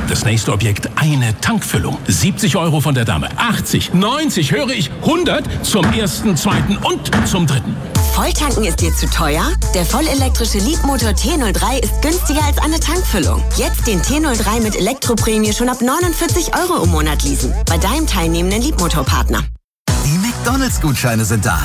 Das nächste Objekt, eine Tankfüllung. 70 € von der Dame. 80, 90, höre ich, 100 zum ersten, zweiten und zum dritten. Volltanken ist dir zu teuer? Der vollelektrische Leapmotor T03 ist günstiger als eine Tankfüllung. Jetzt den T03 mit Elektroprämie schon ab 49 € im Monat leasen. Bei deinem teilnehmenden Leapmotor-Partner. Die McDonalds-Gutscheine sind da.